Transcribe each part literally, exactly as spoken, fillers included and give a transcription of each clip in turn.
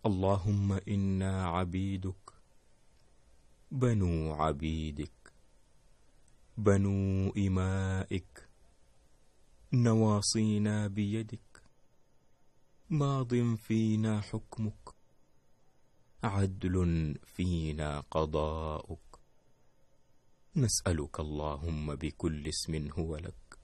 اللهم إنا عبيدك بنو عبيدك بنو إمائك نواصينا بيدك ماض فينا حكمك عدل فينا قضاؤك. نسألك اللهم بكل اسم هو لك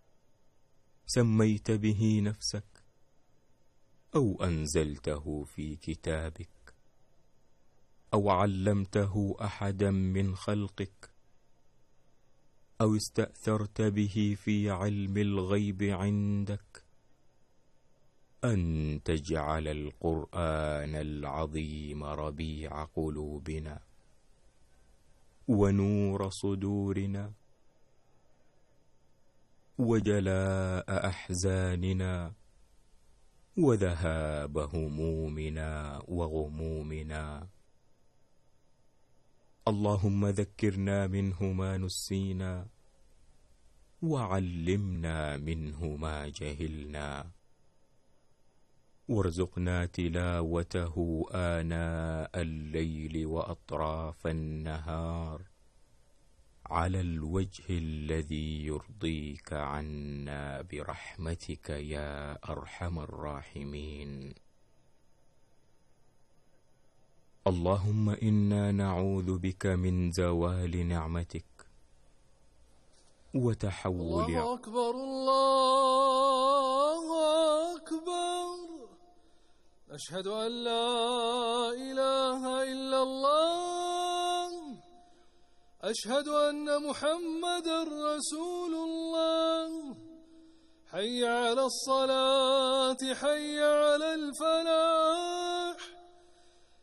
سميت به نفسك أو أنزلته في كتابك أو علمته أحدا من خلقك أو استأثرت به في علم الغيب عندك أن تجعل القرآن العظيم ربيع قلوبنا ونور صدورنا وجلاء أحزاننا وذهاب همومنا وغمومنا. اللهم ذكرنا منه ما نسينا وعلمنا منه ما جهلنا وارزقنا تلاوته آناء الليل وأطراف النهار على الوجه الذي يرضيك عنا برحمتك يا أرحم الراحمين. اللهم إنا نعوذ بك من زوال نعمتك وتحول. الله أكبر الله أكبر. أشهد أن لا إله إلا الله. أشهد أن محمدا رسول الله. حي على الصلاة حي على الفلاح.